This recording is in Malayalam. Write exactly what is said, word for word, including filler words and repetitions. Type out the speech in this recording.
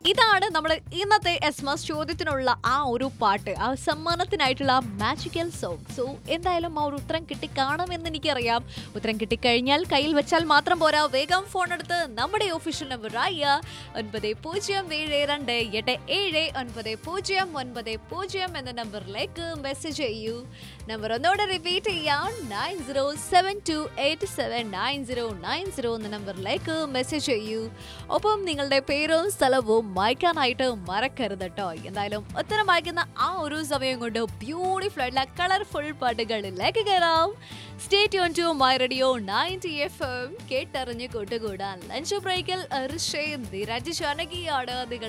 ഇതാണ് നമ്മൾ ഇന്നത്തെ എസ്മസ് ചോദ്യത്തിനുള്ള ആ ഒരു പാട്ട്, ആ സമ്മാനത്തിനായിട്ടുള്ള മാജിക്കൽ സോങ്. സോ എന്തായാലും ആ ഒരു ഉത്തരം കിട്ടിക്കാണുമെന്ന് എനിക്കറിയാം. ഉത്തരം കിട്ടിക്കഴിഞ്ഞാൽ കയ്യിൽ വെച്ചാൽ മാത്രം പോരാ, വേഗം ഫോൺ എടുത്ത് നമ്മുടെ ഒഫീഷ്യൽ നമ്പർ ആയ ഒൻപത് പൂജ്യം ഏഴ് രണ്ട് എട്ട് ഏഴ് ഒൻപത് പൂജ്യം ഒൻപത് പൂജ്യം എന്ന നമ്പറിലേക്ക് മെസ്സേജ് ചെയ്യൂ. നമ്പർ ഒന്നോടെ റിപ്പീറ്റ് ചെയ്യാം, nine zero seven to eight seven nine zero nine zero എന്ന നമ്പറിലേക്ക് മെസ്സേജ് ചെയ്യൂ. ഒപ്പം നിങ്ങളുടെ പേരും സ്ഥലവും വായിക്കാനായിട്ട് മറക്കരുത് കേട്ടോ. എന്തായാലും ഉത്തരം വായിക്കുന്ന ആ ഒരു സമയം കൊണ്ട് ബ്യൂട്ടിഫുൾ ആയിട്ടുള്ള കളർഫുൾ പാട്ടുകളിലേക്ക് കയറാം. Stay tune to my radio ninety F M. കേട്ടറിഞ്ഞ് കൂട്ടുകൂടാൻ ലഞ്ച് ബ്രേക്കിൽ ഋഷേ നിരജ് ജാനകിയാണ് നിങ്ങൾ